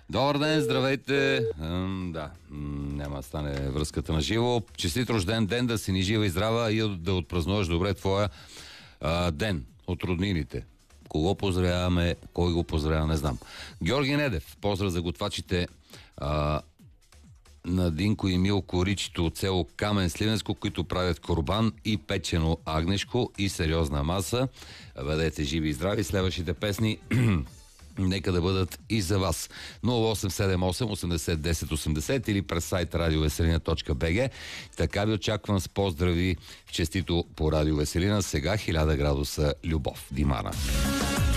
Добър ден, здравейте. Да, няма да стане връзката на живо. Честит рожден ден, да си ни жива и здрава и да отпразнуваш добре твоя ден от роднините. Кого поздравяваме, кой го поздравява, не знам. Георги Недев, поздрав за готвачите на Динко и Милко Ричито от село Камен Сливенско, които правят корбан и печено агнешко и сериозна маса. Бъдете живи и здрави. Следващите песни нека да бъдат и за вас. 0878 80 10 80 или през сайт radioveselina.bg. Така ви очаквам с поздрави в честито по Радио Веселина. Сега 1000 градуса любов. Димана.